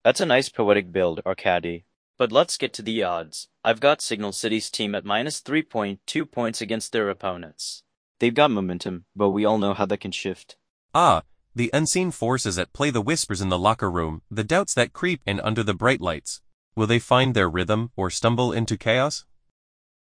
That's a nice poetic build, Arcady. But let's get to the odds. I've got Signal City's team at minus 3.2 points against their opponents. They've got momentum, but we all know how that can shift. Ah, the unseen forces at play, the whispers in the locker room, the doubts that creep in under the bright lights. Will they find their rhythm or stumble into chaos?